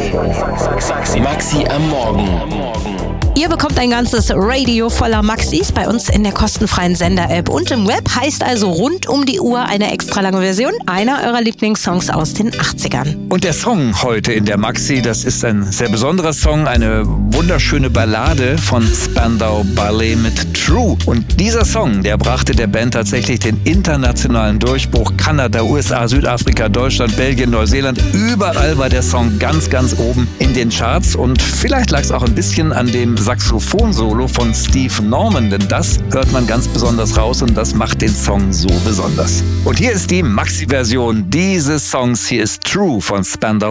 Maxi am Morgen. Ihr bekommt ein ganzes Radio voller Maxis bei uns in der kostenfreien Sender-App. Und im Web heißt also rund um die Uhr eine extra lange Version einer eurer Lieblingssongs aus den 80ern. Und der Song heute in der Maxi, das ist ein sehr besonderer Song, eine wunderschöne Ballade von Spandau Ballet mit True. Und dieser Song, der brachte der Band tatsächlich den internationalen Durchbruch. Kanada, USA, Südafrika, Deutschland, Belgien, Neuseeland, überall war der Song ganz, ganz oben in den Charts. Und vielleicht lag es auch ein bisschen an dem Saxophon-Solo von Steve Norman, denn das hört man ganz besonders raus und das macht den Song so besonders. Und hier ist die Maxi-Version dieses Songs. Hier ist True von Spandau